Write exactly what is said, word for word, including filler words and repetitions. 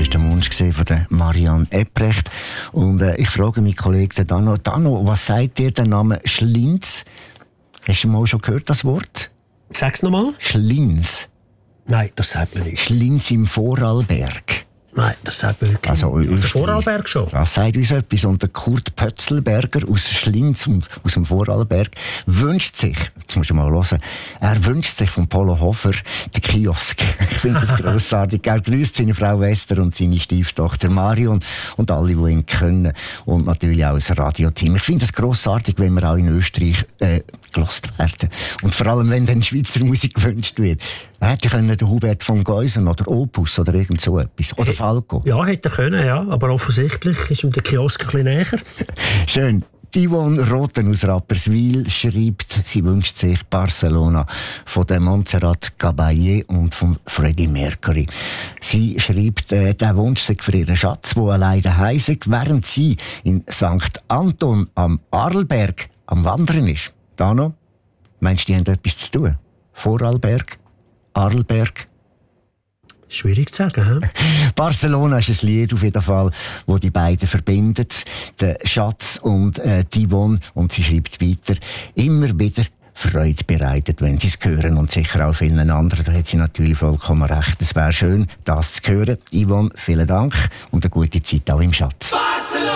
war der Wunsch von der Marianne Epprecht. Und äh, ich frage meinen Kollegen Dano, Dano, was sagt dir der Name Schlinz? Hast du mal schon gehört, das Wort? Sag's nochmal. Schlinz. Nein, das sagt man nicht. Schlinz im Vorarlberg. Nein, das sagt man wirklich also, nicht. Also Vorarlberg schon. Das sagt uns etwas. Und der Kurt Pötzelberger aus Schlinz, aus dem Vorarlberg, wünscht sich, jetzt musst du mal hören, er wünscht sich von Polo Hofer den Kiosk. Ich finde das grossartig. Er grüßt seine Frau Esther und seine Stieftochter Marion und alle, die ihn kennen. Und natürlich auch das Radioteam. Ich finde es grossartig, wenn wir auch in Österreich äh, gelost werden. Und vor allem, wenn dann Schweizer Musik gewünscht wird. Er hätte können den Hubert von Geusen oder Opus oder irgend so etwas. Oder Falco. Ja, hätte er können, ja. Aber offensichtlich ist ihm der Kiosk ein bisschen näher. Schön. Yvonne Roten aus Rapperswil schreibt, sie wünscht sich Barcelona von der Montserrat Caballé und von Freddie Mercury. Sie schreibt, äh, der Wunsch sei für ihren Schatz, der allein daheim sei, während sie in Sankt Anton am Arlberg am Wandern ist. Dano, meinst du, die haben etwas zu tun? Vorarlberg? Arlberg? Schwierig zu sagen, he? Barcelona ist ein Lied auf jeden Fall, das die beiden verbindet. Der Schatz und äh, die Yvonne. Und sie schreibt weiter, immer wieder Freude bereitet, wenn sie es hören. Und sicher auch vielen anderen. Da hat sie natürlich vollkommen recht. Es wäre schön, das zu hören. Yvonne, vielen Dank und eine gute Zeit auch im Schatz.